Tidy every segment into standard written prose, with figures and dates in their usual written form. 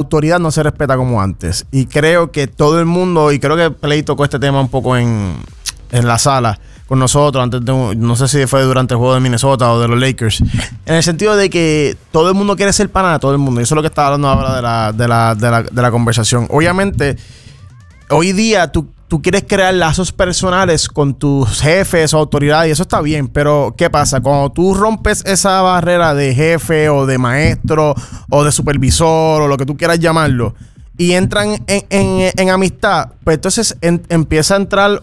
autoridad no se respeta como antes. Y creo que todo el mundo, y creo que Play tocó este tema un poco en la sala con nosotros, antes de, no sé si fue durante el juego de Minnesota o de los Lakers, en el sentido de que todo el mundo quiere ser pana de todo el mundo. Y eso es lo que estaba hablando ahora de la conversación. Obviamente, hoy día tú quieres crear lazos personales con tus jefes o autoridades, y eso está bien, pero ¿qué pasa? Cuando tú rompes esa barrera de jefe o de maestro o de supervisor o lo que tú quieras llamarlo, y entran en amistad, pues entonces empieza a entrar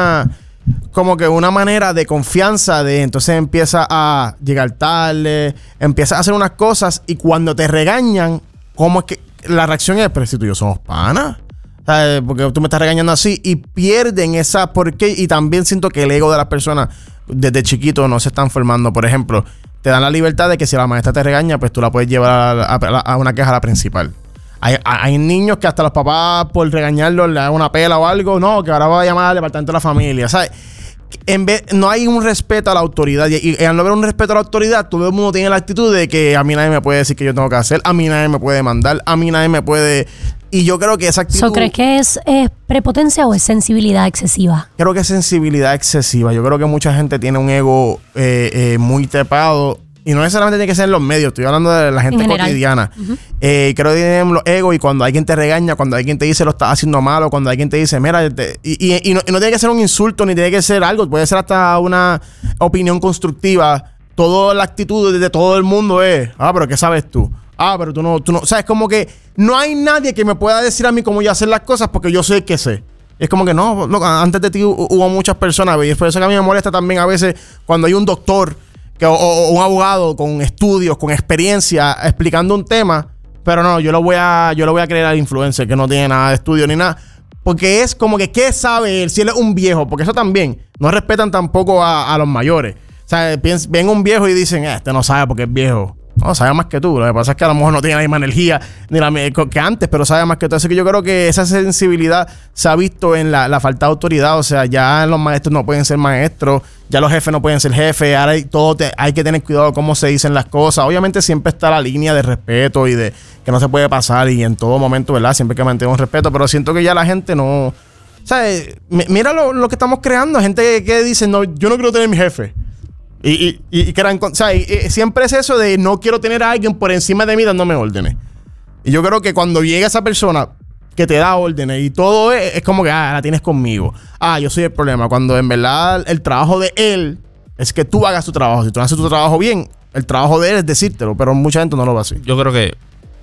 como que una manera de confianza, entonces empieza a llegar tarde, empieza a hacer unas cosas, y cuando te regañan, como es que la reacción es, pero si tú y yo somos panas, ¿sabes? Porque tú me estás regañando así, y pierden esa porqué. Y también siento que el ego de las personas desde chiquito no se están formando. Por ejemplo, te dan la libertad de que si la maestra te regaña, pues tú la puedes llevar a una queja a la principal. Hay niños que hasta los papás, por regañarlos, le dan una pela o algo. No, que ahora voy a llamar al departamento de la familia, ¿sabes? No hay un respeto a la autoridad. Y al no haber un respeto a la autoridad, todo el mundo tiene la actitud de que a mí nadie me puede decir qué yo tengo que hacer, a mí nadie me puede mandar, a mí nadie me puede... Y yo creo que esa actitud... ¿Crees que es prepotencia o es sensibilidad excesiva? Creo que es sensibilidad excesiva. Yo creo que mucha gente tiene un ego muy trepado. Y no necesariamente tiene que ser en los medios. Estoy hablando de la gente cotidiana. Uh-huh. Creo que tienen los egos, y cuando alguien te regaña, cuando alguien te dice lo estás haciendo malo, cuando alguien te dice, mira... Y no tiene que ser un insulto, ni tiene que ser algo. Puede ser hasta una opinión constructiva. Toda la actitud de todo el mundo es... pero ¿qué sabes tú? Pero tú no... O sea, es como que no hay nadie que me pueda decir a mí cómo yo hacer las cosas, porque yo sé el que sé. Es como que no, antes de ti hubo muchas personas, y es por eso que a mí me molesta también a veces cuando hay un doctor o un abogado con estudios, con experiencia, explicando un tema, pero no, yo lo voy a creer al influencer que no tiene nada de estudio ni nada, porque es como que ¿qué sabe él si él es un viejo? Porque eso también, no respetan tampoco a los mayores. O sea, ven un viejo y dicen, este no sabe porque es viejo. No, sabe más que tú. Lo que pasa es que a lo mejor no tiene la misma energía que antes, pero sabe más que tú. Así que yo creo que esa sensibilidad se ha visto en la falta de autoridad. O sea, ya los maestros no pueden ser maestros, ya los jefes no pueden ser jefes. Ahora hay que tener cuidado cómo se dicen las cosas. Obviamente siempre está la línea de respeto y de que no se puede pasar, y en todo momento, ¿verdad? Siempre hay que mantener un respeto, pero siento que ya la gente no... O sea, mira lo que estamos creando. Gente que dice, no, yo no quiero tener mi jefe. Y o sea, siempre es eso de no quiero tener a alguien por encima de mí dándome órdenes. Y yo creo que cuando llega esa persona que te da órdenes y todo es como que la tienes conmigo. Yo soy el problema. Cuando en verdad el trabajo de él es que tú hagas tu trabajo. Si tú haces tu trabajo bien, el trabajo de él es decírtelo, pero mucha gente no lo va a hacer. Yo creo que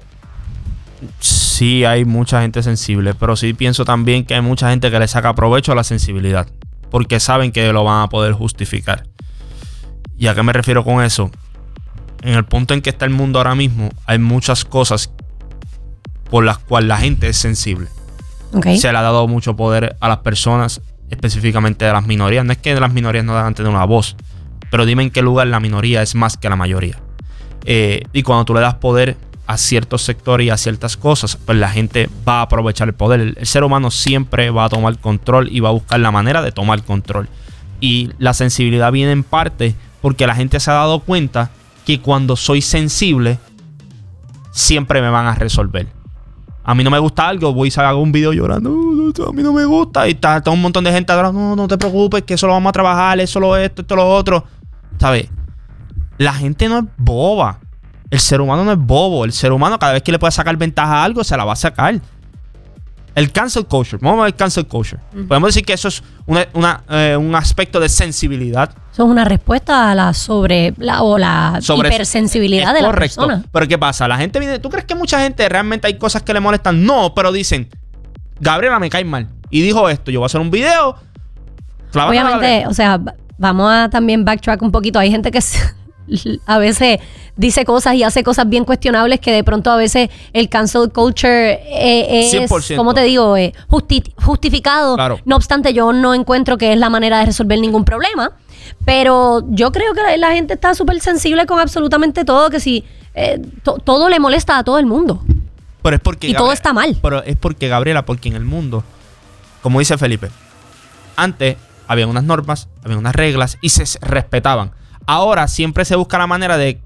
sí hay mucha gente sensible, pero sí pienso también que hay mucha gente que le saca provecho a la sensibilidad, porque saben que lo van a poder justificar. ¿Y a qué me refiero con eso? En el punto en que está el mundo ahora mismo, hay muchas cosas por las cuales la gente es sensible. Okay. Se le ha dado mucho poder a las personas, específicamente de las minorías. No es que las minorías no deban tener una voz, pero dime en qué lugar la minoría es más que la mayoría. Y cuando tú le das poder a ciertos sectores y a ciertas cosas, pues la gente va a aprovechar el poder. El ser humano siempre va a tomar control y va a buscar la manera de tomar control. Y la sensibilidad viene en parte porque la gente se ha dado cuenta que cuando soy sensible, siempre me van a resolver. A mí no me gusta algo, voy y hago un video llorando, a mí no me gusta, y está un montón de gente atrás, no te preocupes, que eso lo vamos a trabajar, eso lo esto lo otro. ¿Sabes? La gente no es boba. El ser humano no es bobo. El ser humano, cada vez que le puede sacar ventaja a algo, se la va a sacar. El cancel culture. Vamos a ver el cancel culture. Podemos decir que eso es un aspecto de sensibilidad. Eso es una respuesta a la hipersensibilidad de la persona. Pero ¿qué pasa? La gente viene... ¿Tú crees que mucha gente realmente hay cosas que le molestan? No, pero dicen, Gabriela me cae mal y dijo esto. Yo voy a hacer un video. Obviamente, o sea, vamos a también backtrack un poquito. Hay gente que a veces dice cosas y hace cosas bien cuestionables que de pronto a veces el cancel culture es, 100%. ¿cómo te digo? Justificado. Claro. No obstante, yo no encuentro que es la manera de resolver ningún problema. Pero yo creo que la gente está súper sensible con absolutamente todo, que si todo le molesta a todo el mundo. Pero es porque todo está mal. Pero es porque, Gabriela, porque en el mundo, como dice Felipe, antes había unas normas, había unas reglas y se respetaban. Ahora siempre se busca la manera de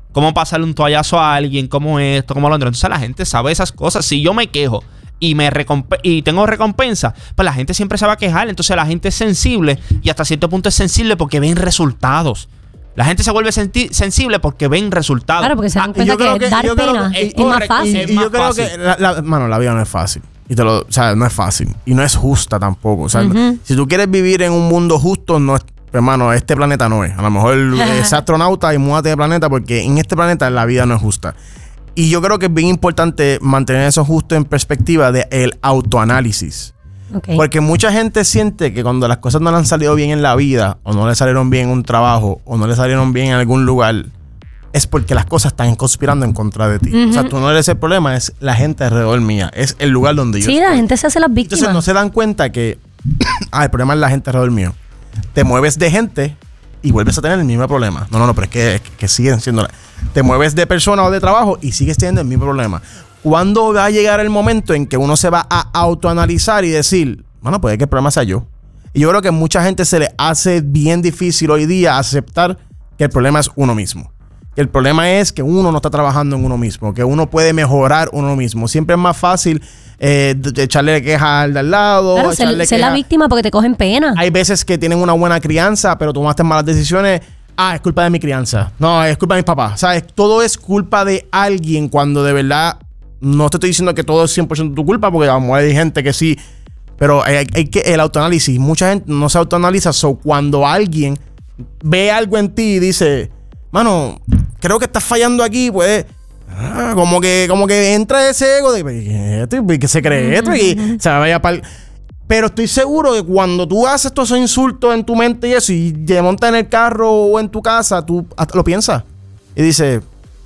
cómo pasarle un toallazo a alguien, cómo esto, cómo lo otro. Entonces la gente sabe esas cosas. Si yo me quejo y tengo recompensa, pues la gente siempre se va a quejar. Entonces la gente es sensible y hasta cierto punto es sensible porque ven resultados. La gente se vuelve sensible porque ven resultados. Claro, porque se dan cuenta que dar pena es más fácil. Y yo creo que la vida no es fácil. O sea, no es fácil. Y no es justa tampoco. O sea, si tú quieres vivir en un mundo justo, no es, hermano, este planeta no es. A lo mejor es astronauta y múdate de planeta, porque en este planeta la vida no es justa. Y yo creo que es bien importante mantener eso justo en perspectiva del autoanálisis. Okay. Porque mucha gente siente que cuando las cosas no le han salido bien en la vida, o no le salieron bien en un trabajo, o no le salieron bien en algún lugar, es porque las cosas están conspirando en contra de ti. O sea, tú no eres el problema, es la gente alrededor mía. Es el lugar donde yo estoy. Sí, la gente se hace las víctimas. Entonces no se dan cuenta que el problema es la gente alrededor mío. Te mueves de gente y vuelves a tener el mismo problema. No, pero es que siguen siendo... Te mueves de persona o de trabajo y sigues teniendo el mismo problema. ¿Cuándo va a llegar el momento en que uno se va a autoanalizar y decir, bueno, puede que el problema sea yo? Y yo creo que a mucha gente se le hace bien difícil hoy día aceptar que el problema es uno mismo. Que el problema es que uno no está trabajando en uno mismo, que uno puede mejorar uno mismo. Siempre es más fácil echarle queja al de al lado. Claro, ser la víctima porque te cogen pena. Hay veces que tienen una buena crianza, pero tomaste malas decisiones. Es culpa de mi crianza. No, es culpa de mis papás. ¿Sabes? Todo es culpa de alguien cuando de verdad... No te estoy diciendo que todo es 100% tu culpa, porque a lo mejor hay gente que sí. Pero hay que el autoanálisis. Mucha gente no se autoanaliza. Cuando alguien ve algo en ti y dice, mano, creo que estás fallando aquí, pues... como que entra ese ego de que se cree esto y se vaya para... Pero estoy seguro que cuando tú haces todos esos insultos en tu mente y eso, y te montas en el carro o en tu casa, tú hasta lo piensas. Y dices,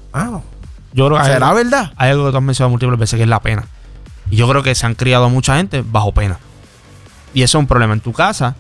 yo creo que ¿será verdad? Hay algo que tú has mencionado múltiples veces, que es la pena. Y yo creo que se han criado mucha gente bajo pena. Y eso es un problema en tu casa.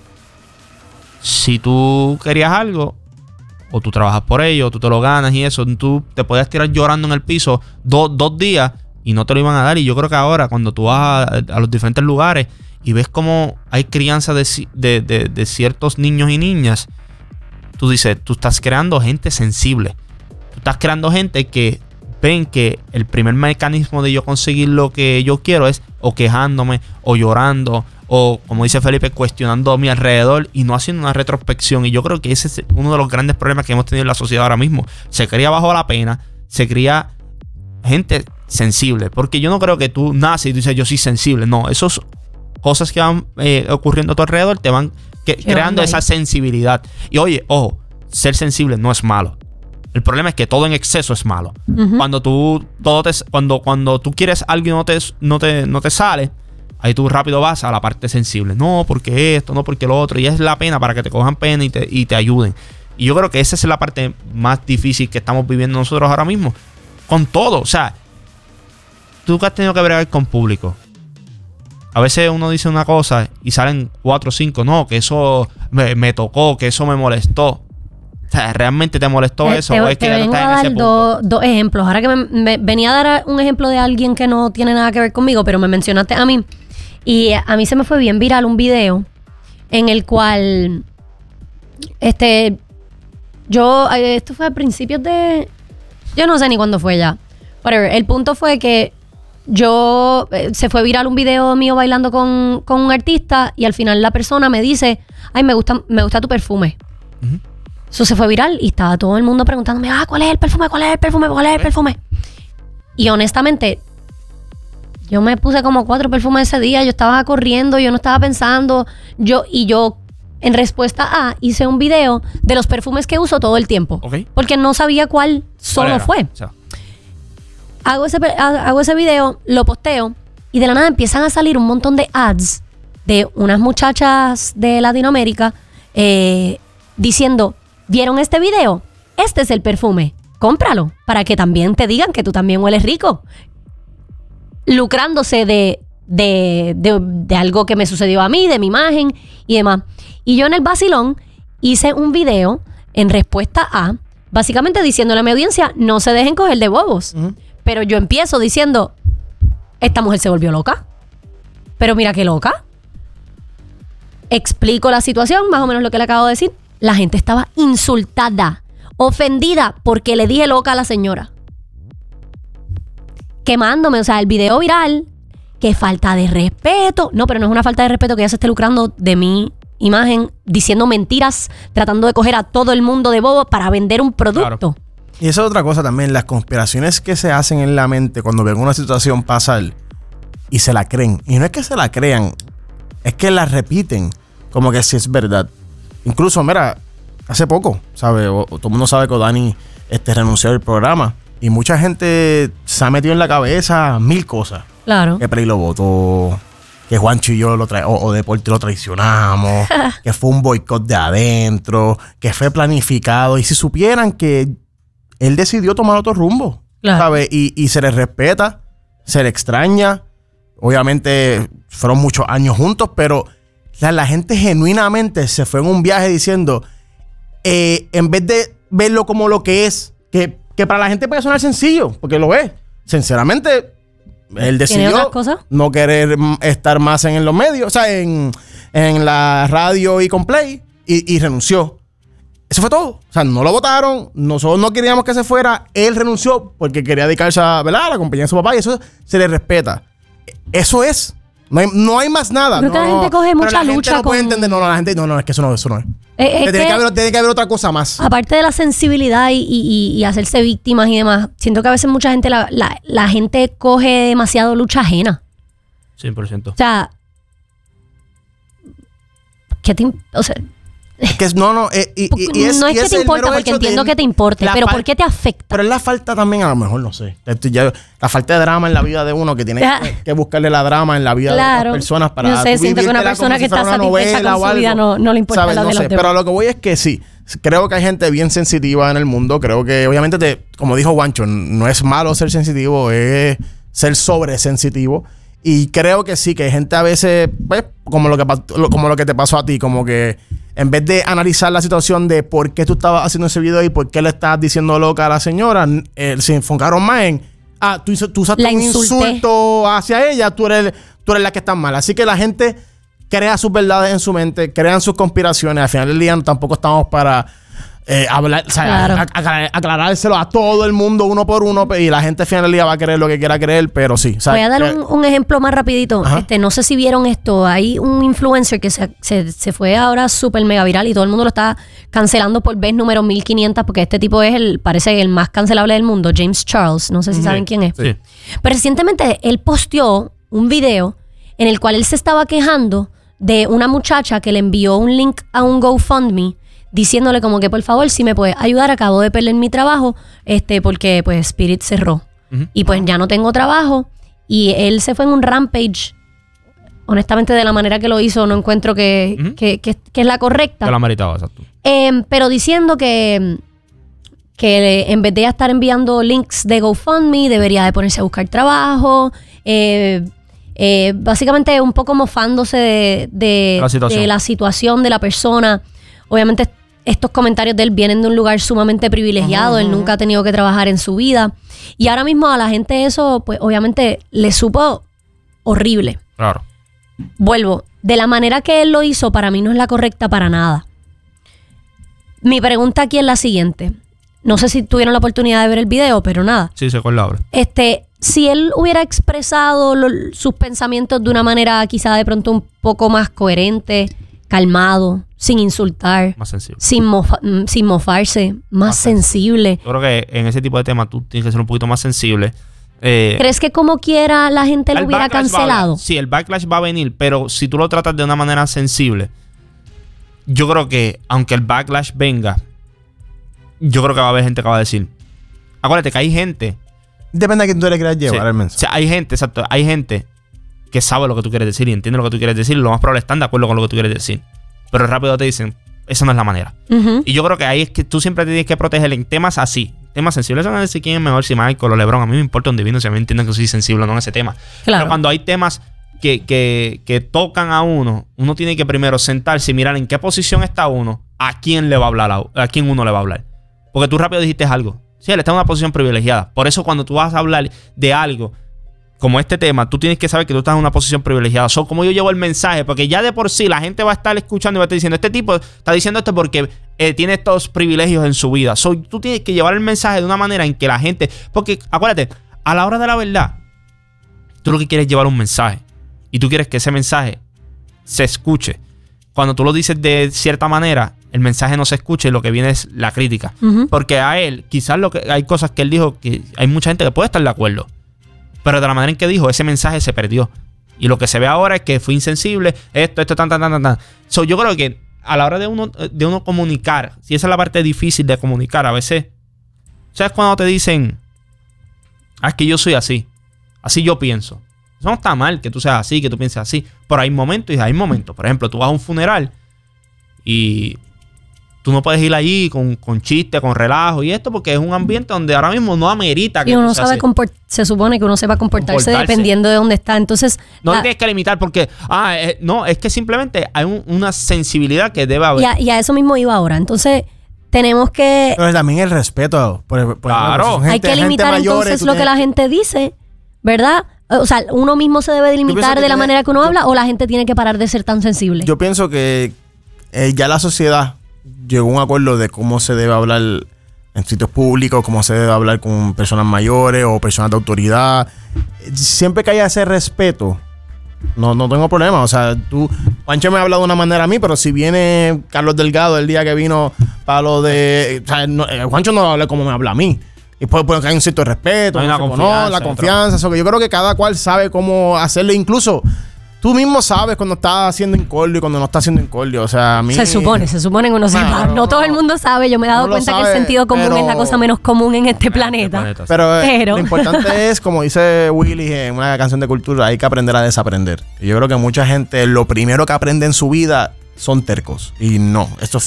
Si tú querías algo, o tú trabajas por ello, o tú te lo ganas y eso, tú te puedes tirar llorando en el piso 2 días y no te lo iban a dar. Y yo creo que ahora, cuando tú vas a los diferentes lugares y ves cómo hay crianza de ciertos niños y niñas, tú dices, tú estás creando gente sensible. Tú estás creando gente que ven que el primer mecanismo de yo conseguir lo que yo quiero es o quejándome, o llorando, o como dice Felipe, cuestionando a mi alrededor y no haciendo una retrospección. Y yo creo que ese es uno de los grandes problemas que hemos tenido en la sociedad ahora mismo. Se cría bajo la pena, se cría gente sensible. Porque yo no creo que tú naces y tú dices, yo soy sensible. No, esas cosas que van ocurriendo a tu alrededor te van creando esa sensibilidad. Y oye, ojo, ser sensible no es malo. El problema es que todo en exceso es malo. Cuando tú cuando tú quieres algo y no te sale, ahí tú rápido vas a la parte sensible. No, porque esto, no porque lo otro. Y es la pena para que te cojan pena y te ayuden. Y yo creo que esa es la parte más difícil que estamos viviendo nosotros ahora mismo. Con todo. O sea, tú que has tenido que bregar con público. A veces uno dice una cosa y salen 4 o 5. No, que eso me tocó, que eso me molestó. O sea, ¿realmente te molestó eso? ¿O es que vengo a dar dos ejemplos. Ahora que me venía a dar un ejemplo de alguien que no tiene nada que ver conmigo, pero me mencionaste a mí. Y a mí se me fue bien viral un video en el cual esto fue a principios de... Yo no sé ni cuándo fue ya. Whatever. El punto fue que se fue viral un video mío bailando con un artista y al final la persona me dice, ay, me gusta tu perfume. Eso se fue viral y estaba todo el mundo preguntándome, ¿cuál es el perfume? ¿Cuál es el perfume? ¿Cuál es el perfume? Y honestamente, yo me puse como 4 perfumes ese día. Yo estaba corriendo, yo no estaba pensando. Yo, en respuesta hice un video de los perfumes que uso todo el tiempo. Okay. Porque no sabía cuál solo fue. O sea. Hago ese video, lo posteo y de la nada empiezan a salir un montón de ads de unas muchachas de Latinoamérica diciendo, ¿vieron este video? Este es el perfume. Cómpralo para que también te digan que tú también hueles rico. Lucrándose de algo que me sucedió a mí, de mi imagen y demás. Y yo en el vacilón hice un video en respuesta básicamente diciéndole a mi audiencia, no se dejen coger de bobos. Pero yo empiezo diciendo, esta mujer se volvió loca. Pero mira qué loca. Explico la situación, más o menos lo que le acabo de decir. La gente estaba insultada. ofendida porque le dije loca a la señora. Quemándome, o sea, el video viral, que falta de respeto. No, pero no es una falta de respeto que ella se esté lucrando de mi imagen, diciendo mentiras, tratando de coger a todo el mundo de bobo para vender un producto. Claro. Y esa es otra cosa también, las conspiraciones que se hacen en la mente cuando ven una situación pasar y se la creen. Y no es que se la crean, es que la repiten como que sí es verdad. Incluso, mira, hace poco, ¿sabes? Todo el mundo sabe que Dani renunció al programa y mucha gente se ha metido en la cabeza 1000 cosas. Claro. Que Prey lo votó, que Juancho y yo o Deporte lo traicionamos, que fue un boicot de adentro, que fue planificado. Y si supieran que él decidió tomar otro rumbo, claro, ¿sabes? Y se le respeta, se le extraña. Obviamente fueron muchos años juntos, pero la gente genuinamente se fue en un viaje diciendo, en vez de verlo como lo que es, que para la gente puede sonar sencillo, porque lo es. Sinceramente, él decidió no querer estar más en los medios, o sea, en la radio y con Play, y renunció. Eso fue todo. O sea, no lo votaron. Nosotros no queríamos que se fuera. Él renunció porque quería dedicarse a, ¿verdad?, a la compañía de su papá. Y eso se le respeta. Eso es. No hay más nada. Creo que la gente coge mucha lucha. No puede entender. No, la gente. No, es que eso no es. Tiene que haber otra cosa más. Aparte de la sensibilidad y hacerse víctimas y demás, siento que a veces mucha gente, la gente coge demasiado lucha ajena. 100%. O sea, o sea, es que no es que te importa, porque entiendo que te importe, pero ¿por qué te afecta? Pero es la falta también, a lo mejor, no sé. La falta de drama en la vida de uno, que tiene que buscarle la drama en la vida de otras personas para. Yo sé, siento que una persona que está satisfecha con su vida no le importa, ¿sabes? La de los demás. Pero lo que voy es que sí, creo que hay gente bien sensitiva en el mundo. Creo que, obviamente, como dijo Juancho, no es malo ser sensitivo, es ser sobresensitivo. Y creo que sí, que hay gente a veces, pues, como lo que te pasó a ti, como que en vez de analizar la situación de por qué tú estabas haciendo ese video y por qué le estabas diciendo loca a la señora, se enfocaron más en, tú usaste un insulto hacia ella, tú eres la que está mal. Así que la gente crea sus verdades en su mente, crean sus conspiraciones. Al final del día tampoco estamos para hablar, o sea, claro, aclarárselo a todo el mundo uno por uno, y la gente al final del día va a creer lo que quiera creer, pero sí. Voy a dar un ejemplo más rapidito. No sé si vieron esto. Hay un influencer que se fue ahora súper mega viral y todo el mundo lo está cancelando por vez número 1500, porque este tipo es parece el más cancelable del mundo, James Charles. No sé si saben quién es. Sí. Pero recientemente él posteó un video en el cual él se estaba quejando de una muchacha que le envió un link a un GoFundMe diciéndole como que por favor si me puedes ayudar, acabo de perder mi trabajo porque pues Spirit cerró y pues ya no tengo trabajo, y él se fue en un rampage. Honestamente, de la manera que lo hizo no encuentro que es la correcta, que la meritaba, exacto. Pero diciendo que en vez de estar enviando links de GoFundMe debería de ponerse a buscar trabajo, básicamente un poco mofándose de la situación de la persona. Obviamente estos comentarios de él vienen de un lugar sumamente privilegiado. Él nunca ha tenido que trabajar en su vida. Y ahora mismo a la gente eso, pues obviamente le supo horrible. Claro. Vuelvo. De la manera que él lo hizo, para mí no es la correcta para nada. Mi pregunta aquí es la siguiente. No sé si tuvieron la oportunidad de ver el video, pero nada. Sí, se acuerda ahora. Si él hubiera expresado sus pensamientos de una manera quizá de pronto un poco más coherente, calmado, sin insultar, más sensible, sin mofarse, más sensible. Yo creo que en ese tipo de temas tú tienes que ser un poquito más sensible. ¿Crees que como quiera la gente lo hubiera cancelado? Sí, el backlash va a venir, pero si tú lo tratas de una manera sensible, yo creo que aunque el backlash venga, yo creo que va a haber gente que va a decir, acuérdate que hay gente, depende de quién tú le quieras llevar el mensaje. O sea, hay gente que sabe lo que tú quieres decir y entiende lo que tú quieres decir, lo más probable están de acuerdo con lo que tú quieres decir, pero rápido te dicen, esa no es la manera. Y yo creo que ahí es que tú siempre tienes que proteger en temas así, temas sensibles. Eso no es decir quién es mejor, si Michael o LeBron. A mí me importa un divino si a mí entienden que soy sensible o no en ese tema. Claro. Pero cuando hay temas que tocan a uno tiene que primero sentarse y mirar en qué posición está uno, a quién le va a hablar, a quién uno le va a hablar. Porque tú rápido dijiste algo. Sí, él está en una posición privilegiada. Por eso cuando tú vas a hablar de algo como este tema, tú tienes que saber que tú estás en una posición privilegiada. Como yo llevo el mensaje, porque ya de por sí la gente va a estar escuchando y va a estar diciendo, este tipo está diciendo esto porque tiene estos privilegios en su vida. Tú tienes que llevar el mensaje de una manera en que la gente... Porque acuérdate, a la hora de la verdad, tú lo que quieres es llevar un mensaje. Y tú quieres que ese mensaje se escuche. Cuando tú lo dices de cierta manera, el mensaje no se escucha y lo que viene es la crítica. Porque a él, quizás hay cosas que él dijo que hay mucha gente que puede estar de acuerdo. Pero de la manera en que dijo, ese mensaje se perdió. Y lo que se ve ahora es que fue insensible, esto, tan. Yo creo que a la hora de uno comunicar, si esa es la parte difícil de comunicar, a veces, ¿sabes cuando te dicen, es que yo soy así yo pienso? Eso no está mal que tú seas así, que tú pienses así. Pero hay momentos y hay momentos. Por ejemplo, tú vas a un funeral y tú no puedes ir allí con chistes, con relajo y esto, porque es un ambiente donde ahora mismo no amerita que uno sabe se supone que uno sepa comportarse dependiendo de dónde está. Entonces, no tienes que limitar porque no, es que simplemente hay una sensibilidad que debe haber. Y a eso mismo iba ahora. Entonces, tenemos que... Pero también el respeto. Claro. Hay que limitar entonces lo que la gente dice, ¿verdad? O sea, uno mismo se debe delimitar de la manera que uno habla, o la gente tiene que parar de ser tan sensible. Yo pienso que ya la sociedad llegó a un acuerdo de cómo se debe hablar en sitios públicos, cómo se debe hablar con personas mayores o personas de autoridad. Siempre que haya ese respeto, no tengo problema. O sea, Juancho me ha hablado de una manera a mí, pero si viene Carlos Delgado el día que vino para lo de... O sea, Juancho no habla como me habla a mí. Y porque hay un cierto respeto, la confianza. Eso que yo creo que cada cual sabe cómo hacerlo. Incluso tú mismo sabes cuando estás haciendo incordio y cuando no estás haciendo incordio. O sea, a mí... Se supone que uno sepa. No todo el mundo sabe. Yo me he dado cuenta que el sentido común es la cosa menos común en este planeta. Pero lo importante es, como dice Willy en una canción de cultura, hay que aprender a desaprender. Y yo creo que mucha gente, lo primero que aprende en su vida son tercos. Y no. Esto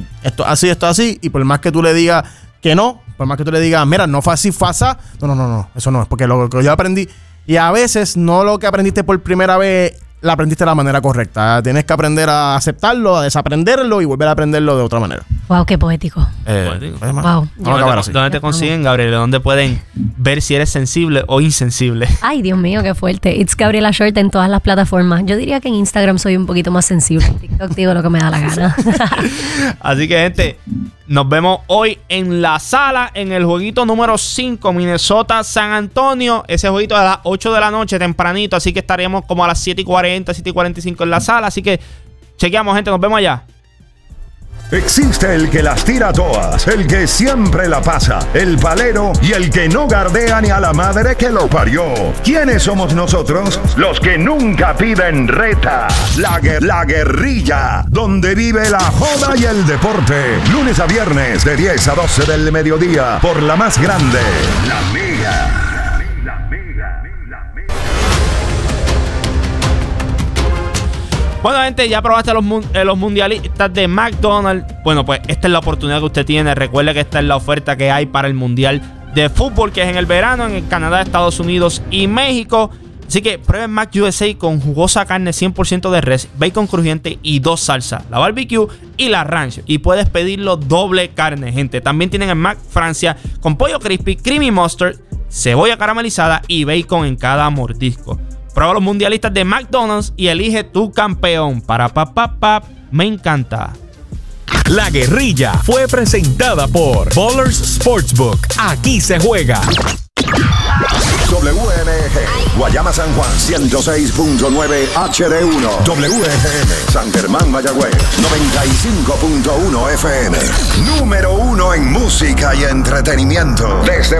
así. Y por más que tú le digas que no, por más que tú le digas, mira, no fue así, fue así. No, eso no es. Porque lo que yo aprendí, y a veces no lo que aprendiste por primera vez, la aprendiste de la manera correcta. Tienes que aprender a aceptarlo, a desaprenderlo y volver a aprenderlo de otra manera. Wow, qué poético. Wow. ¿Dónde te consiguen, Gabriel? ¿Dónde pueden ver si eres sensible o insensible? Ay, Dios mío, qué fuerte. It's Gabriela Short en todas las plataformas. Yo diría que en Instagram soy un poquito más sensible. En TikTok digo lo que me da la gana. Así que, gente, nos vemos hoy en la sala en el jueguito número 5, Minnesota-San Antonio. Ese jueguito a las 8 de la noche, tempranito. Así que estaremos como a las 7:40, 7:45 en la sala. Así que chequeamos, gente. Nos vemos allá. Existe el que las tira todas, el que siempre la pasa, el palero y el que no gardea ni a la madre que lo parió. ¿Quiénes somos nosotros? Los que nunca piden reta. La guerrilla, donde vive la joda y el deporte. Lunes a viernes de 10 a 12 del mediodía por la más grande, La Mega. Bueno, gente, ya probaste los mundialistas de McDonald's. Bueno, pues esta es la oportunidad que usted tiene. Recuerde que esta es la oferta que hay para el Mundial de Fútbol, que es en el verano, en Canadá, Estados Unidos y México. Así que prueben Mac USA con jugosa carne 100% de res, bacon crujiente y 2 salsas, la barbecue y la ranch. Y puedes pedirlo doble carne, gente. También tienen el Mac Francia con pollo crispy, creamy mustard, cebolla caramelizada y bacon en cada mordisco. Prueba los mundialistas de McDonald's y elige tu campeón. Me encanta. La Guerrilla fue presentada por Ballers Sportsbook. Aquí se juega. WMG Guayama San Juan 106.9 HD1. WFM San Germán Mayagüez 95.1 FM. Número 1 en música y entretenimiento. Desde